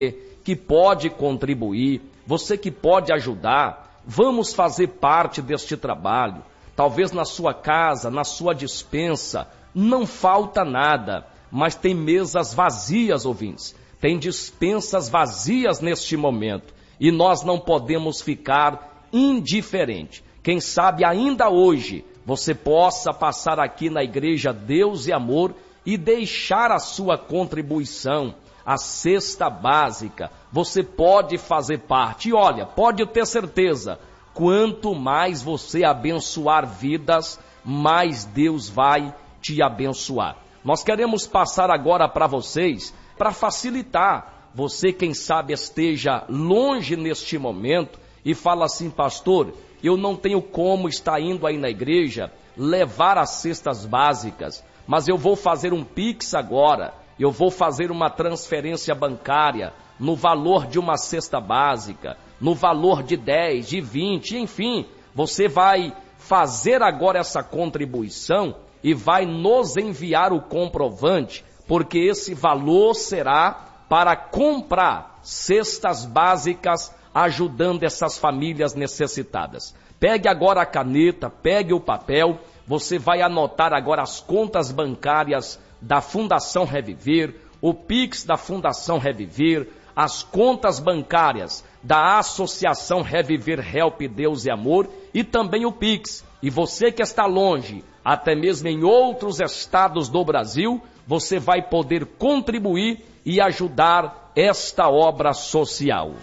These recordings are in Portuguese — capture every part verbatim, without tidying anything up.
que pode contribuir, você que pode ajudar, vamos fazer parte deste trabalho. Talvez na sua casa, na sua despensa, não falta nada, mas tem mesas vazias, ouvintes. Tem despensas vazias neste momento e nós não podemos ficar indiferentes. Quem sabe ainda hoje você possa passar aqui na Igreja Deus e Amor e deixar a sua contribuição, a cesta básica. Você pode fazer parte. E olha, pode ter certeza, quanto mais você abençoar vidas, mais Deus vai te abençoar. Nós queremos passar agora para vocês, para facilitar. Você, quem sabe, esteja longe neste momento e fala assim: pastor, eu não tenho como estar indo aí na igreja levar as cestas básicas, mas eu vou fazer um Pix agora, eu vou fazer uma transferência bancária no valor de uma cesta básica, no valor de dez, de vinte, enfim, você vai fazer agora essa contribuição e vai nos enviar o comprovante, porque esse valor será para comprar cestas básicas, ajudando essas famílias necessitadas. Pegue agora a caneta, pegue o papel, você vai anotar agora as contas bancárias da Fundação Reviver, o Pix da Fundação Reviver, as contas bancárias da Associação Reviver Help Deus e Amor e também o Pix. E você que está longe, até mesmo em outros estados do Brasil, você vai poder contribuir e ajudar esta obra social.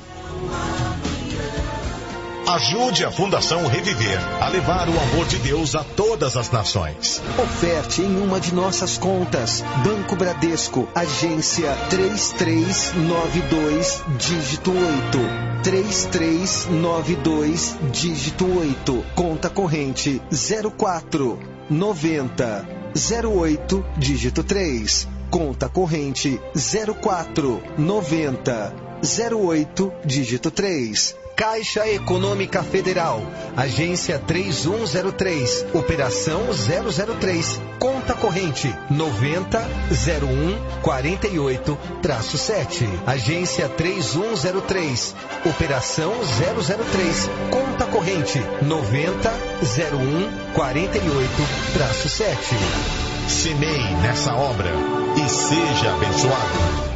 Ajude a Fundação Reviver a levar o amor de Deus a todas as nações. Oferte em uma de nossas contas. Banco Bradesco, agência três três nove dois, dígito oito. três três nove dois, dígito oito. Conta corrente zero quatro noventa zero oito, dígito três. Conta corrente zero quatro noventa zero oito, dígito três. Caixa Econômica Federal, agência três um zero três, operação zero zero três, conta corrente noventa zero um quarenta e oito sete, agência três um zero três, operação zero zero três, conta corrente noventa zero um quarenta e oito sete. Semeie nessa obra e seja abençoado.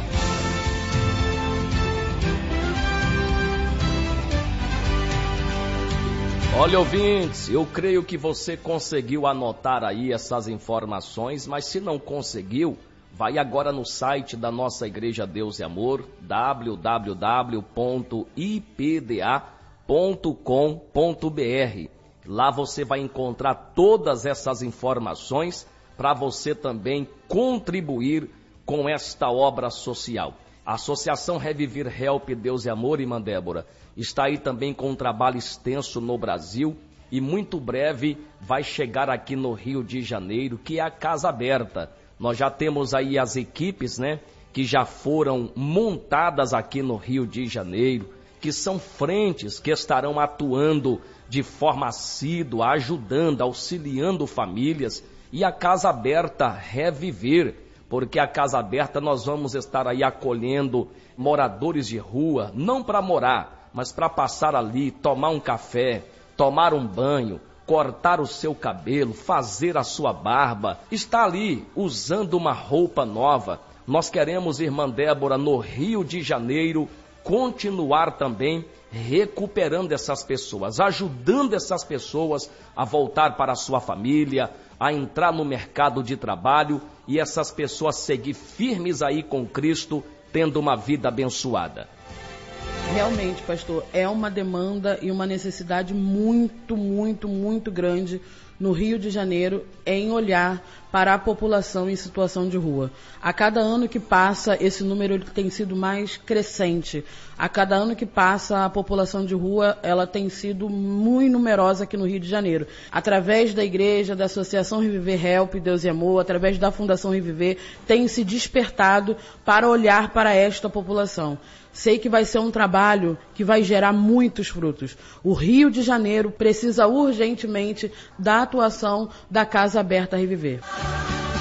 Olha, ouvintes, eu creio que você conseguiu anotar aí essas informações, mas se não conseguiu, vai agora no site da nossa Igreja Deus e Amor, w w w ponto i p d a ponto com ponto b r. Lá você vai encontrar todas essas informações para você também contribuir com esta obra social. A Associação Reviver Help Deus e Amor, irmã Débora, está aí também com um trabalho extenso no Brasil e muito breve vai chegar aqui no Rio de Janeiro, que é a Casa Aberta. Nós já temos aí as equipes, né, que já foram montadas aqui no Rio de Janeiro, que são frentes que estarão atuando de forma assídua, ajudando, auxiliando famílias, e a Casa Aberta Reviver, porque a Casa Aberta nós vamos estar aí acolhendo moradores de rua, não para morar, mas para passar ali, tomar um café, tomar um banho, cortar o seu cabelo, fazer a sua barba, está ali usando uma roupa nova. Nós queremos, irmã Débora, no Rio de Janeiro, continuar também recuperando essas pessoas, ajudando essas pessoas a voltar para a sua família, a entrar no mercado de trabalho e essas pessoas seguir firmes aí com Cristo, tendo uma vida abençoada. Realmente, pastor, é uma demanda e uma necessidade muito, muito, muito grande no Rio de Janeiro em olhar para a população em situação de rua. A cada ano que passa, esse número tem sido mais crescente. A cada ano que passa, a população de rua ela tem sido muito numerosa aqui no Rio de Janeiro. Através da igreja, da Associação Reviver Help Deus e Amor, através da Fundação Reviver, tem se despertado para olhar para esta população. Sei que vai ser um trabalho que vai gerar muitos frutos. O Rio de Janeiro precisa urgentemente da atuação da Casa Aberta Reviver.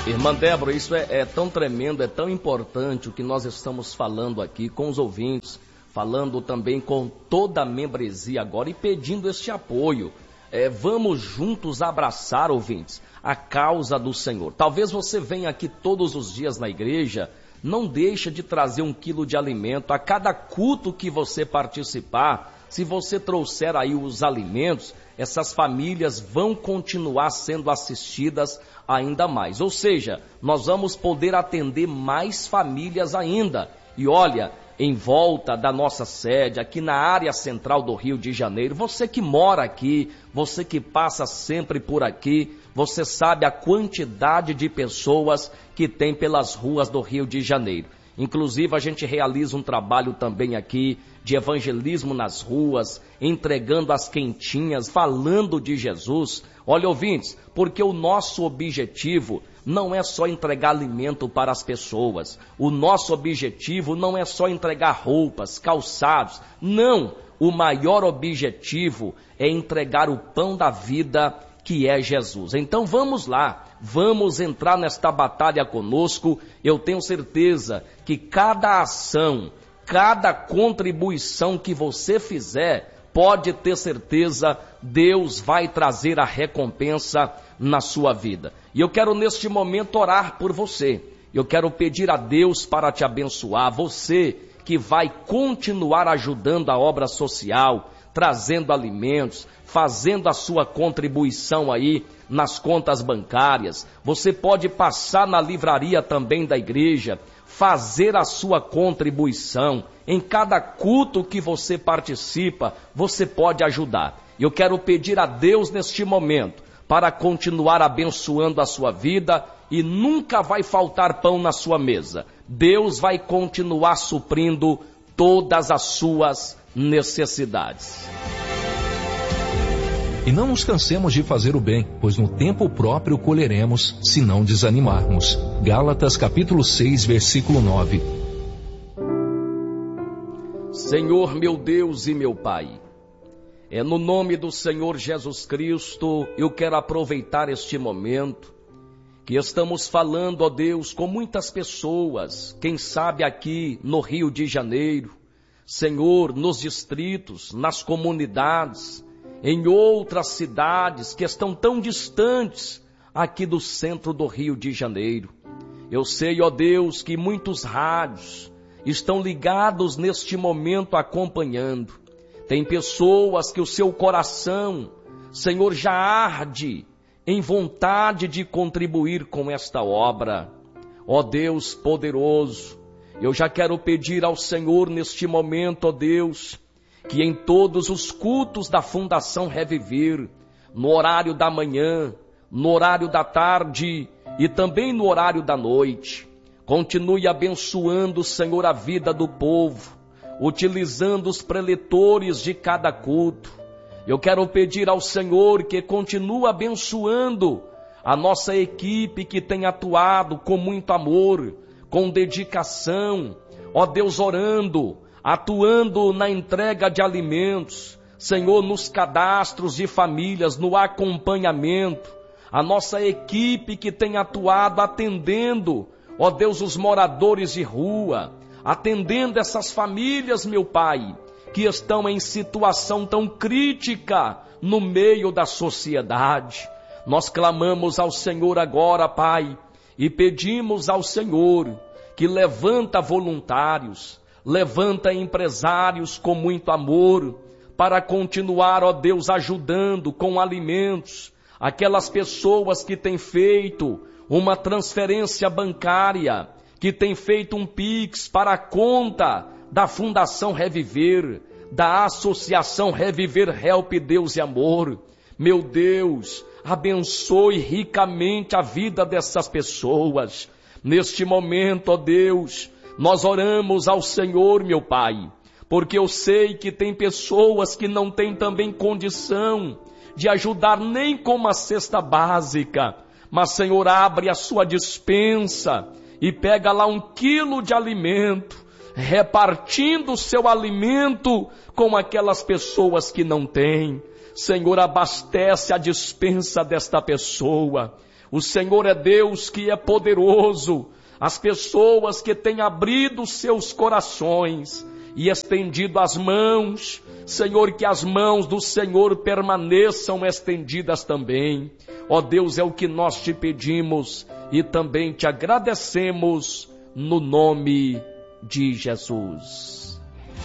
Irmã Débora, isso é, é tão tremendo, é tão importante o que nós estamos falando aqui com os ouvintes, falando também com toda a membresia agora e pedindo este apoio. É, vamos juntos abraçar, ouvintes, a causa do Senhor. Talvez você venha aqui todos os dias na igreja, não deixa de trazer um quilo de alimento a cada culto que você participar. Se você trouxer aí os alimentos, essas famílias vão continuar sendo assistidas ainda mais. Ou seja, nós vamos poder atender mais famílias ainda. E olha, em volta da nossa sede, aqui na área central do Rio de Janeiro, você que mora aqui, você que passa sempre por aqui, você sabe a quantidade de pessoas que tem pelas ruas do Rio de Janeiro. Inclusive, a gente realiza um trabalho também aqui de evangelismo nas ruas, entregando as quentinhas, falando de Jesus. Olha, ouvintes, porque o nosso objetivo não é só entregar alimento para as pessoas. O nosso objetivo não é só entregar roupas, calçados. Não, o maior objetivo é entregar o pão da vida, que é Jesus. Então vamos lá, vamos entrar nesta batalha conosco. Eu tenho certeza que cada ação, cada contribuição que você fizer, pode ter certeza, Deus vai trazer a recompensa na sua vida. E eu quero neste momento orar por você. Eu quero pedir a Deus para te abençoar, você que vai continuar ajudando a obra social, trazendo alimentos, fazendo a sua contribuição aí nas contas bancárias. Você pode passar na livraria também da igreja, fazer a sua contribuição. Em cada culto que você participa, você pode ajudar. Eu quero pedir a Deus neste momento para continuar abençoando a sua vida e nunca vai faltar pão na sua mesa. Deus vai continuar suprindo todas as suas necessidades. E não nos cansemos de fazer o bem, pois no tempo próprio colheremos, se não desanimarmos. Gálatas capítulo seis, versículo nove. Senhor meu Deus e meu Pai, é no nome do Senhor Jesus Cristo, eu quero aproveitar este momento que estamos falando, ó Deus, com muitas pessoas, quem sabe aqui no Rio de Janeiro, Senhor, nos distritos, nas comunidades, em outras cidades que estão tão distantes aqui do centro do Rio de Janeiro. Eu sei, ó Deus, que muitos rádios estão ligados neste momento acompanhando. Tem pessoas que o seu coração, Senhor, já arde em vontade de contribuir com esta obra. Ó Deus poderoso, eu já quero pedir ao Senhor neste momento, ó Deus, que em todos os cultos da Fundação Reviver, no horário da manhã, no horário da tarde e também no horário da noite, continue abençoando, Senhor, a vida do povo, utilizando os preletores de cada culto. Eu quero pedir ao Senhor que continue abençoando a nossa equipe que tem atuado com muito amor, com dedicação, ó Deus, orando, atuando na entrega de alimentos, Senhor, nos cadastros de famílias, no acompanhamento, a nossa equipe que tem atuado atendendo, ó Deus, os moradores de rua, atendendo essas famílias, meu Pai, que estão em situação tão crítica no meio da sociedade. Nós clamamos ao Senhor agora, Pai, e pedimos ao Senhor que levanta voluntários, levanta empresários com muito amor, para continuar, ó Deus, ajudando com alimentos, aquelas pessoas que têm feito uma transferência bancária, que têm feito um Pix para a conta da Fundação Reviver, da Associação Reviver Help Deus e Amor. Meu Deus, abençoe ricamente a vida dessas pessoas. Neste momento, ó Deus, nós oramos ao Senhor, meu Pai, porque eu sei que tem pessoas que não têm também condição de ajudar nem com uma cesta básica, mas, Senhor, abre a sua despensa e pega lá um quilo de alimento, repartindo o seu alimento com aquelas pessoas que não têm. Senhor, abastece a despensa desta pessoa. O Senhor é Deus que é poderoso. As pessoas que têm abrido seus corações e estendido as mãos, Senhor, que as mãos do Senhor permaneçam estendidas também. Ó Deus, é o que nós te pedimos e também te agradecemos no nome de Jesus.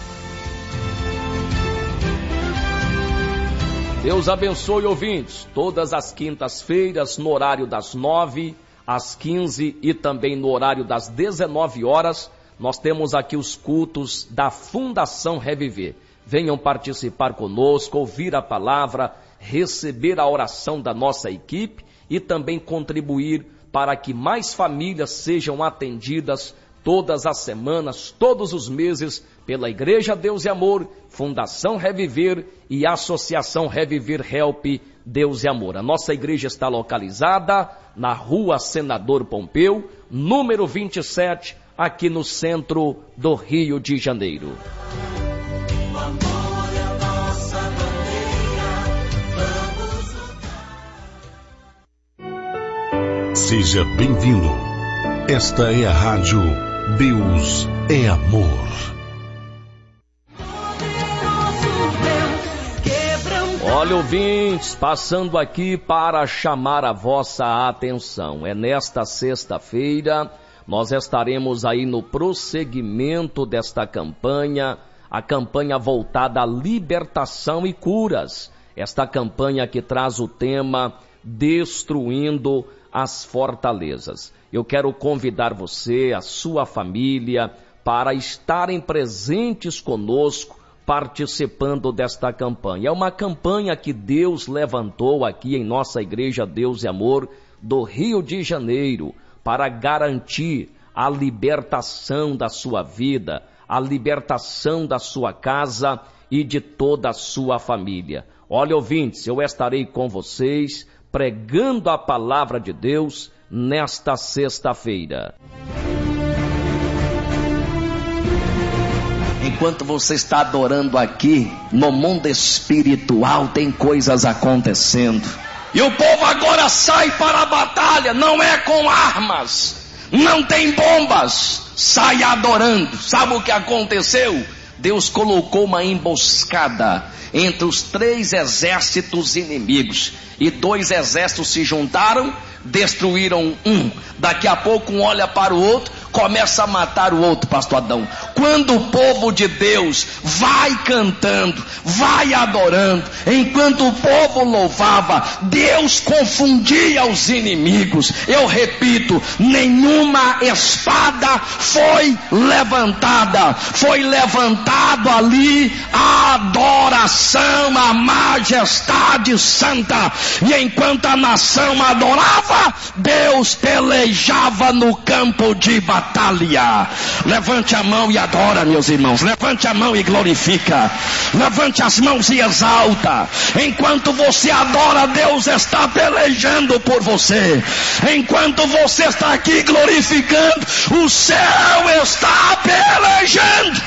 Deus abençoe, ouvintes. Todas as quintas-feiras, no horário das nove, às quinze e também no horário das dezenove horas, nós temos aqui os cultos da Fundação Reviver. Venham participar conosco, ouvir a palavra, receber a oração da nossa equipe e também contribuir para que mais famílias sejam atendidas todas as semanas, todos os meses, pela Igreja Deus e Amor, Fundação Reviver e Associação Reviver Help Deus e Amor. A nossa igreja está localizada na Rua Senador Pompeu, número vinte e sete, aqui no centro do Rio de Janeiro. Seja bem-vindo. Esta é a Rádio Deus é Amor. Olha, ouvintes, passando aqui para chamar a vossa atenção. É nesta sexta-feira, nós estaremos aí no prosseguimento desta campanha, a campanha voltada à libertação e curas. Esta campanha que traz o tema Destruindo as Fortalezas. Eu quero convidar você, a sua família, para estarem presentes conosco, participando desta campanha. É uma campanha que Deus levantou aqui em nossa Igreja Deus e Amor do Rio de Janeiro para garantir a libertação da sua vida, a libertação da sua casa e de toda a sua família. Olha, ouvintes, eu estarei com vocês pregando a palavra de Deus nesta sexta-feira. Enquanto você está adorando aqui, no mundo espiritual tem coisas acontecendo. E o povo agora sai para a batalha, não é com armas, não tem bombas, sai adorando. Sabe o que aconteceu? Deus colocou uma emboscada entre os três exércitos inimigos. E dois exércitos se juntaram, destruíram um. Daqui a pouco um olha para o outro, começa a matar o outro, pastor Adão. Quando o povo de Deus vai cantando, vai adorando, enquanto o povo louvava, Deus confundia os inimigos. Eu repito, nenhuma espada foi levantada, foi levantado ali a adoração à majestade santa. E enquanto a nação adorava, Deus pelejava no campo de batalha. Levante a mão e adora, meus irmãos. Levante a mão e glorifica. Levante as mãos e exalta. Enquanto você adora, Deus está pelejando por você. Enquanto você está aqui glorificando, o céu está pelejando.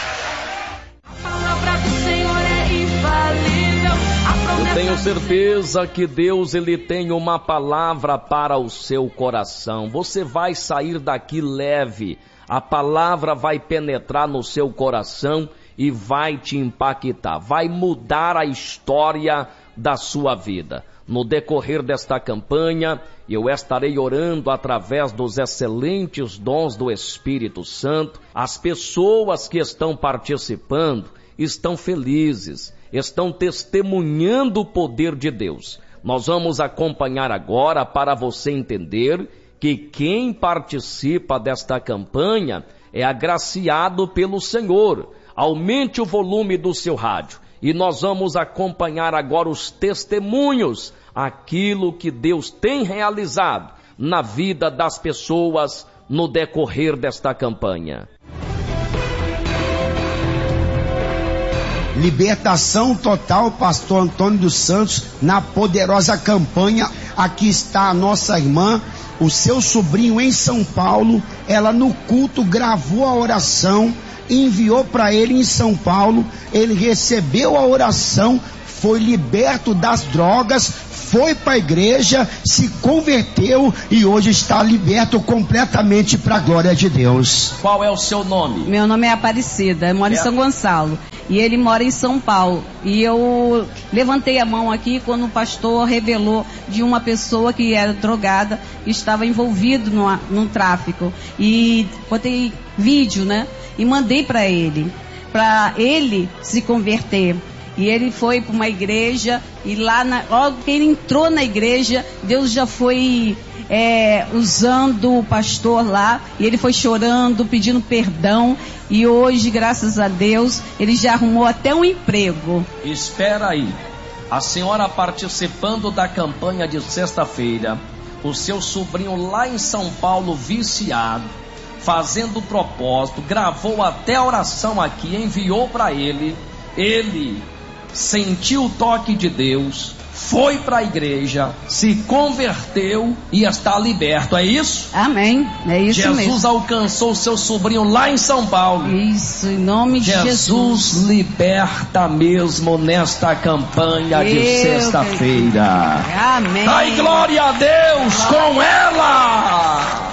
A palavra do Senhor é infalível. Eu tenho certeza que Deus, ele tem uma palavra para o seu coração. Você vai sair daqui leve. A palavra vai penetrar no seu coração e vai te impactar. Vai mudar a história da sua vida. No decorrer desta campanha, eu estarei orando através dos excelentes dons do Espírito Santo. As pessoas que estão participando estão felizes, estão testemunhando o poder de Deus. Nós vamos acompanhar agora para você entender que quem participa desta campanha é agraciado pelo Senhor. Aumente o volume do seu rádio e nós vamos acompanhar agora os testemunhos, aquilo que Deus tem realizado na vida das pessoas no decorrer desta campanha. Libertação total, pastor Antônio dos Santos, na poderosa campanha. Aqui está a nossa irmã, o seu sobrinho em São Paulo. Ela no culto gravou a oração, enviou para ele em São Paulo. Ele recebeu a oração, foi liberto das drogas, foi para a igreja, se converteu e hoje está liberto completamente para a glória de Deus. Qual é o seu nome? Meu nome é Aparecida, eu moro é. em São Gonçalo e ele mora em São Paulo. E eu levantei a mão aqui quando o pastor revelou de uma pessoa que era drogada e estava envolvido no, no tráfico. E botei vídeo, né? E mandei para ele, para ele se converter. E ele foi para uma igreja e lá, na, logo que ele entrou na igreja, Deus já foi é, usando o pastor lá, e ele foi chorando, pedindo perdão, e hoje, graças a Deus, ele já arrumou até um emprego. Espera aí, a senhora participando da campanha de sexta-feira, o seu sobrinho lá em São Paulo viciado, fazendo o propósito, gravou até a oração aqui, enviou para ele, ele sentiu o toque de Deus, foi para a igreja, se converteu e está liberto, é isso? Amém, é isso Jesus mesmo. Jesus alcançou o seu sobrinho lá em São Paulo. Isso, em nome de Jesus. Jesus liberta mesmo nesta campanha de Eu sexta-feira. Amém. Dai glória a Deus com ela.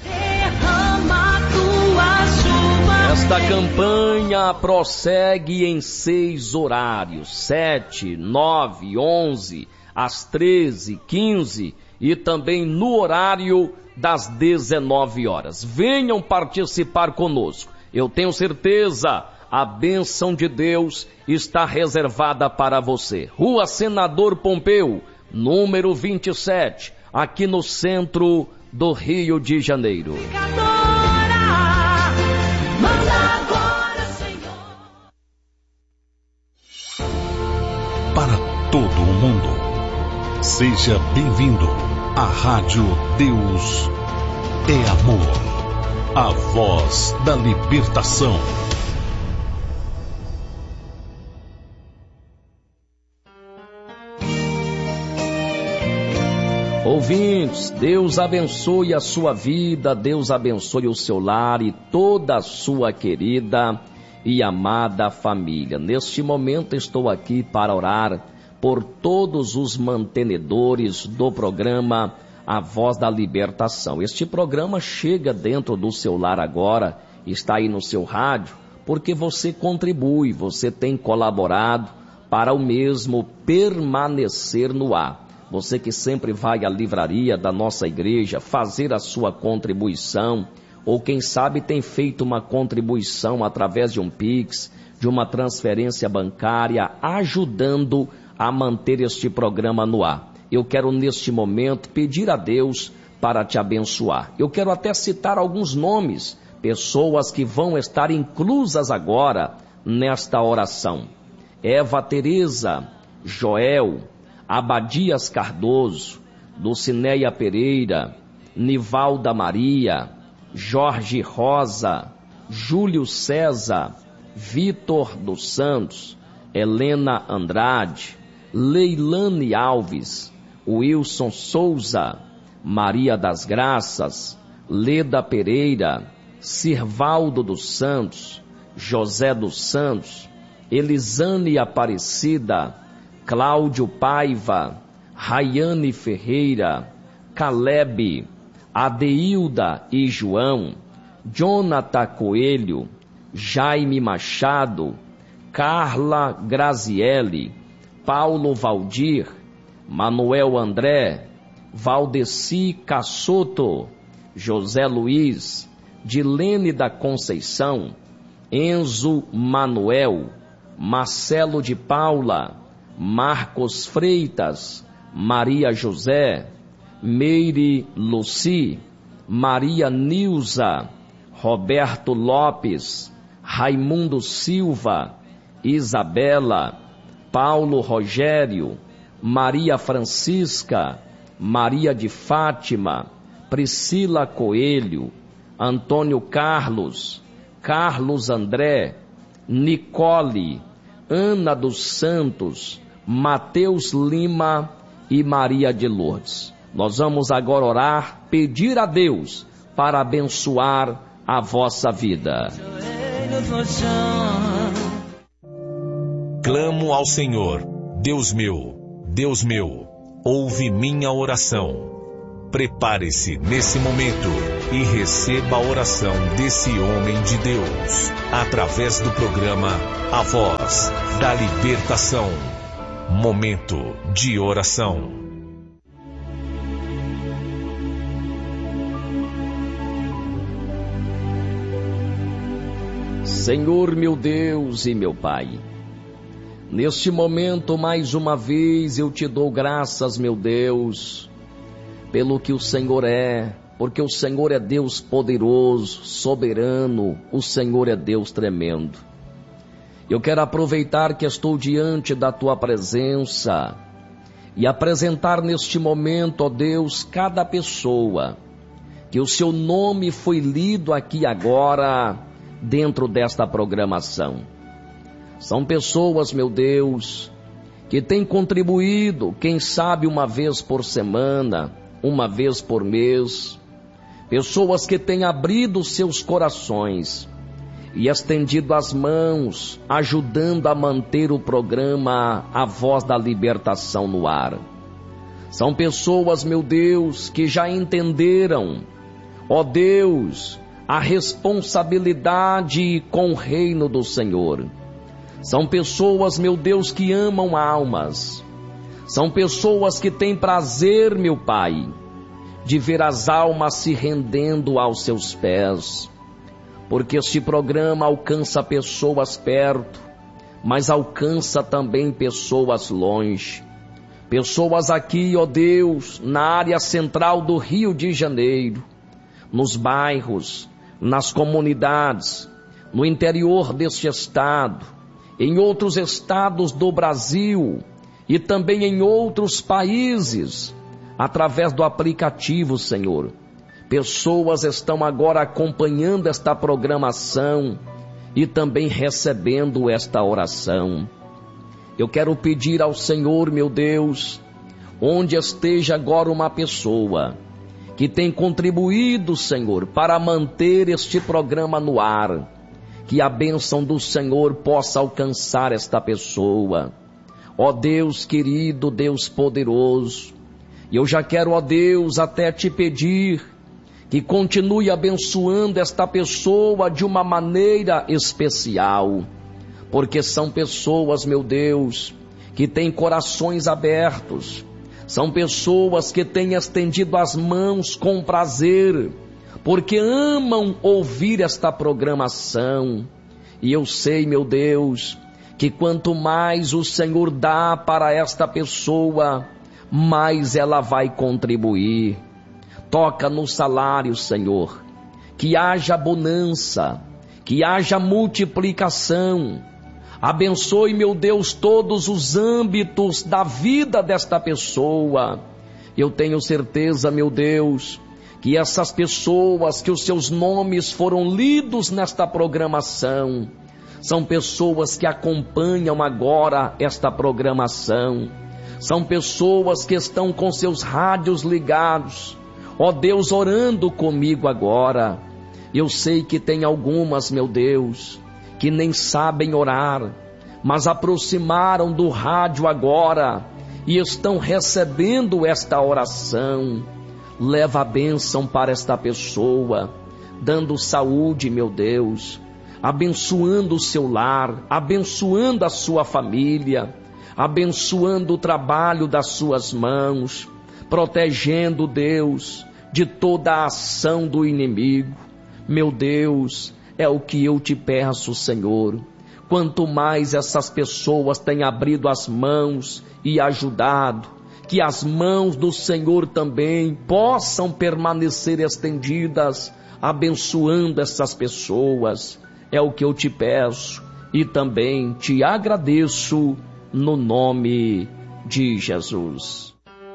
Esta campanha prossegue em seis horários, sete, nove, onze, às treze, quinze e também no horário das dezenove horas. Venham participar conosco. Eu tenho certeza, a bênção de Deus está reservada para você. Rua Senador Pompeu, número vinte e sete, aqui no centro do Rio de Janeiro. Para todo o mundo, seja bem-vindo à Rádio Deus é Amor, a voz da libertação. Ouvintes, Deus abençoe a sua vida, Deus abençoe o seu lar e toda a sua querida e amada família. Neste momento estou aqui para orar por todos os mantenedores do programa A Voz da Libertação. Este programa chega dentro do seu lar agora, está aí no seu rádio, porque você contribui, você tem colaborado para o mesmo permanecer no ar. Você que sempre vai à livraria da nossa igreja fazer a sua contribuição, ou quem sabe tem feito uma contribuição através de um Pix, de uma transferência bancária, ajudando a manter este programa no ar. Eu quero neste momento pedir a Deus para te abençoar. Eu quero até citar alguns nomes, pessoas que vão estar inclusas agora nesta oração. Eva Tereza, Joel, Abadias Cardoso, Dulcineia Pereira, Nivalda Maria, Jorge Rosa, Júlio César, Vitor dos Santos, Helena Andrade, Leilane Alves, Wilson Souza, Maria das Graças, Leda Pereira, Sirvaldo dos Santos, José dos Santos, Elisane Aparecida, Cláudio Paiva, Rayane Ferreira, Caleb, Adeilda e João, Jonathan Coelho, Jaime Machado, Carla Graziele, Paulo Valdir, Manuel André, Valdeci Cassoto, José Luiz, Dilene da Conceição, Enzo Manuel, Marcelo de Paula, Marcos Freitas, Maria José, Meire Luci, Maria Nilza, Roberto Lopes, Raimundo Silva, Isabela, Paulo Rogério, Maria Francisca, Maria de Fátima, Priscila Coelho, Antônio Carlos, Carlos André, Nicole, Ana dos Santos, Mateus Lima e Maria de Lourdes. Nós vamos agora orar, pedir a Deus para abençoar a vossa vida. Clamo ao Senhor, Deus meu, Deus meu, ouve minha oração. Prepare-se nesse momento e receba a oração desse homem de Deus, através do programa A Voz da Libertação. Momento de oração. Senhor meu Deus e meu Pai, neste momento mais uma vez eu te dou graças, meu Deus, pelo que o Senhor é, porque o Senhor é Deus poderoso, soberano, o Senhor é Deus tremendo. Eu quero aproveitar que estou diante da Tua presença e apresentar neste momento, ó Deus, cada pessoa que o seu nome foi lido aqui agora dentro desta programação. São pessoas, meu Deus, que têm contribuído, quem sabe uma vez por semana, uma vez por mês, pessoas que têm abrido seus corações e estendido as mãos, ajudando a manter o programa A Voz da Libertação no ar. São pessoas, meu Deus, que já entenderam, ó Deus, a responsabilidade com o reino do Senhor. São pessoas, meu Deus, que amam almas. São pessoas que têm prazer, meu Pai, de ver as almas se rendendo aos seus pés. Porque este programa alcança pessoas perto, mas alcança também pessoas longe. Pessoas aqui, ó Deus, na área central do Rio de Janeiro, nos bairros, nas comunidades, no interior deste estado, em outros estados do Brasil e também em outros países, através do aplicativo, Senhor. Pessoas estão agora acompanhando esta programação e também recebendo esta oração. Eu quero pedir ao Senhor, meu Deus, onde esteja agora uma pessoa que tem contribuído, Senhor, para manter este programa no ar, que a bênção do Senhor possa alcançar esta pessoa. Ó Deus querido, Deus poderoso, eu já quero, ó Deus, até te pedir que continue abençoando esta pessoa de uma maneira especial, porque são pessoas, meu Deus, que têm corações abertos, são pessoas que têm estendido as mãos com prazer, porque amam ouvir esta programação. E eu sei, meu Deus, que quanto mais o Senhor dá para esta pessoa, mais ela vai contribuir. Toca no salário, Senhor, que haja bonança, que haja multiplicação. Abençoe, meu Deus, todos os âmbitos da vida desta pessoa. Eu tenho certeza, meu Deus, que essas pessoas, que os seus nomes foram lidos nesta programação, são pessoas que acompanham agora esta programação, são pessoas que estão com seus rádios ligados, ó Deus, orando comigo agora. Eu sei que tem algumas, meu Deus, que nem sabem orar, mas aproximaram do rádio agora e estão recebendo esta oração. Leva a bênção para esta pessoa, dando saúde, meu Deus, abençoando o seu lar, abençoando a sua família, abençoando o trabalho das suas mãos, protegendo, Deus, de toda a ação do inimigo. Meu Deus, é o que eu te peço, Senhor. Quanto mais essas pessoas têm abrido as mãos e ajudado, que as mãos do Senhor também possam permanecer estendidas, abençoando essas pessoas. É o que eu te peço e também te agradeço no nome de Jesus.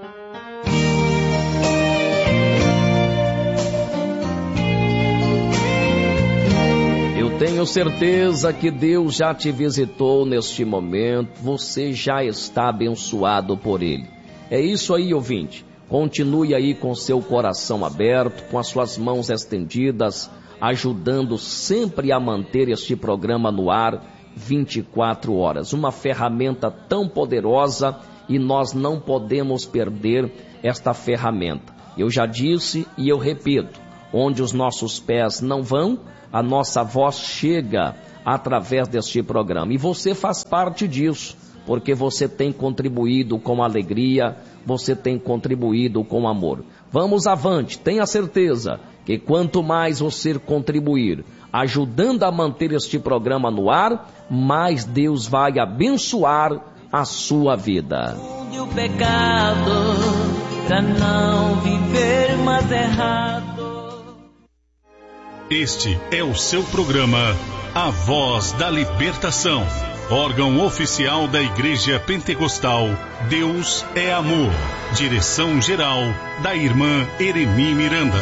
Eu tenho certeza que Deus já te visitou neste momento, você já está abençoado por Ele. É isso aí, ouvinte. Continue aí com seu coração aberto, com as suas mãos estendidas, ajudando sempre a manter este programa no ar vinte e quatro horas. Uma ferramenta tão poderosa e nós não podemos perder esta ferramenta. Eu já disse e eu repito, onde os nossos pés não vão, a nossa voz chega através deste programa. E você faz parte disso, porque você tem contribuído com alegria, você tem contribuído com amor. Vamos avante, tenha certeza que quanto mais você contribuir, ajudando a manter este programa no ar, mais Deus vai abençoar a sua vida. E o pecado, pra não viver mais errado. Este é o seu programa, A Voz da Libertação. Órgão oficial da Igreja Pentecostal Deus é Amor. Direção-geral da irmã Eremi Miranda.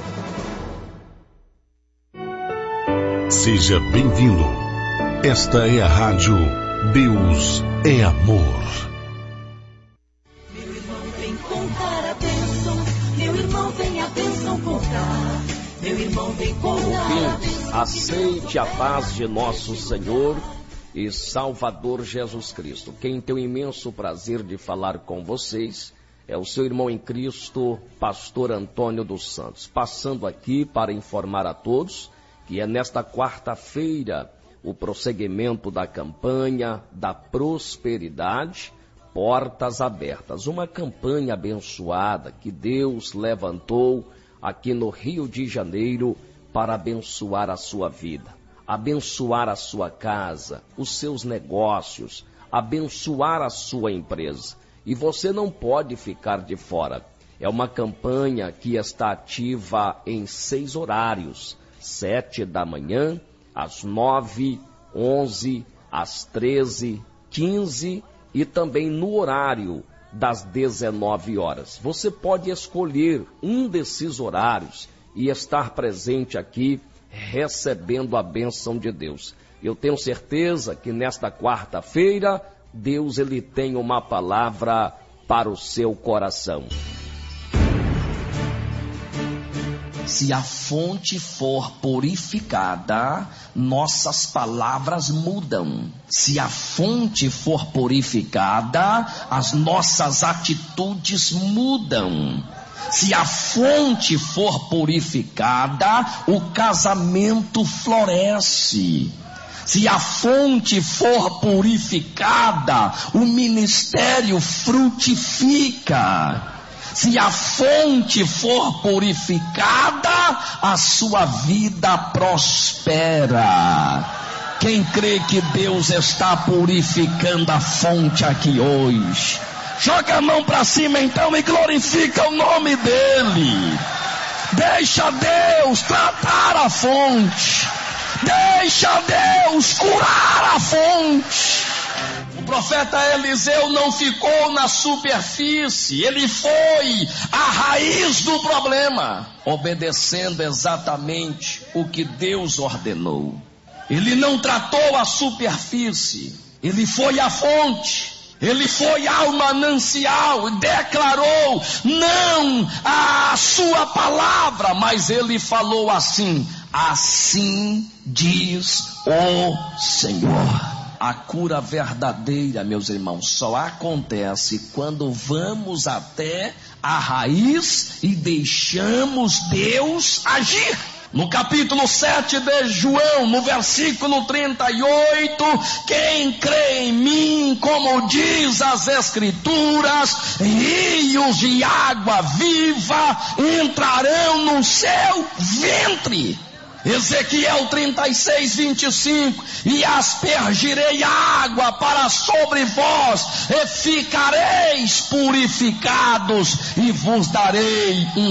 Seja bem-vindo. Esta é a rádio Deus é Amor. Meu irmão vem contar a bênção. Meu irmão vem a bênção contar. Meu irmão vem contar. Deus, aceite a paz de nosso Senhor e Salvador Jesus Cristo. Quem tem o imenso prazer de falar com vocês é o seu irmão em Cristo, pastor Antônio dos Santos, passando aqui para informar a todos que é nesta quarta-feira o prosseguimento da campanha da prosperidade, portas abertas, uma campanha abençoada que Deus levantou aqui no Rio de Janeiro para abençoar a sua vida, abençoar a sua casa, os seus negócios, abençoar a sua empresa. E você não pode ficar de fora. É uma campanha que está ativa em seis horários: sete da manhã, às nove, onze, às treze, quinze e também no horário das dezenove horas. Você pode escolher um desses horários e estar presente aqui recebendo a bênção de Deus. Eu tenho certeza que nesta quarta-feira, Deus ele tem uma palavra para o seu coração. Se a fonte for purificada, nossas palavras mudam. Se a fonte for purificada, as nossas atitudes mudam. Se a fonte for purificada, o casamento floresce. Se a fonte for purificada, o ministério frutifica. Se a fonte for purificada, a sua vida prospera. Quem crê que Deus está purificando a fonte aqui hoje? Joga a mão para cima então e glorifica o nome dele. Deixa Deus tratar a fonte. Deixa Deus curar a fonte. O profeta Eliseu não ficou na superfície, ele foi à raiz do problema, obedecendo exatamente o que Deus ordenou. Ele não tratou a superfície, ele foi à fonte. Ele foi ao manancial e declarou não a sua palavra, mas ele falou assim: assim diz o Senhor. A cura verdadeira, meus irmãos, só acontece quando vamos até a raiz e deixamos Deus agir. No capítulo sete de João, no versículo trinta e oito, quem crê em mim, como diz as Escrituras, rios de água viva entrarão no seu ventre. Ezequiel trinta e seis, vinte e cinco, e aspergirei água para sobre vós, e ficareis purificados, e vos darei um